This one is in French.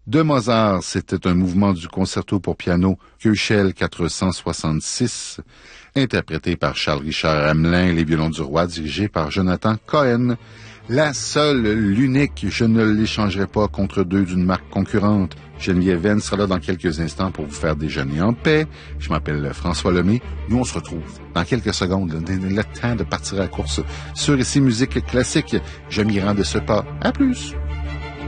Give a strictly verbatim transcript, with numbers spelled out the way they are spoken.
De Mozart, c'était un mouvement du concerto pour piano Köchel quatre cent soixante-six, interprété par Charles-Richard Hamelin, les violons du roi, dirigé par Jonathan Cohen. La seule, l'unique, je ne l'échangerai pas contre deux d'une marque concurrente. Geneviève Venn sera là dans quelques instants pour vous faire déjeuner en paix. Je m'appelle François Lemay. Nous, on se retrouve dans quelques secondes. Le temps de partir à la course sur Ici Musique Classique. Je m'y rends de ce pas. À plus!